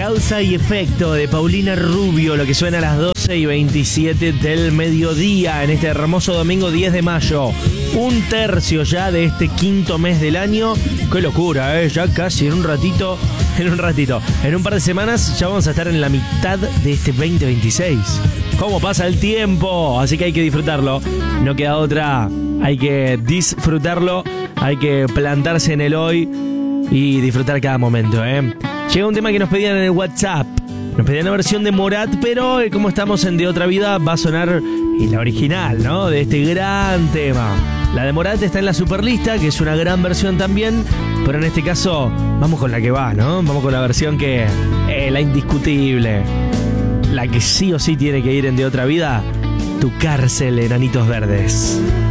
Causa y efecto de Paulina Rubio, lo que suena a las 12:27 del mediodía en este hermoso domingo 10 de mayo. Un tercio ya de este quinto mes del año. ¡Qué locura, Ya casi en un par de semanas ya vamos a estar en la mitad de este 2026. ¿Cómo pasa el tiempo? Así que hay que disfrutarlo. No queda otra. Hay que disfrutarlo. Hay que plantarse en el hoy y disfrutar cada momento, Llega un tema que nos pedían en el WhatsApp. Nos pedían la versión de Morat, pero como estamos en De Otra Vida, va a sonar la original, ¿no? De este gran tema. La de Morat está en la Superlista, que es una gran versión también, pero en este caso vamos con la que va, ¿no? Vamos con la versión que la indiscutible. La que sí o sí tiene que ir en De Otra Vida, Tu Cárcel, Enanitos Verdes.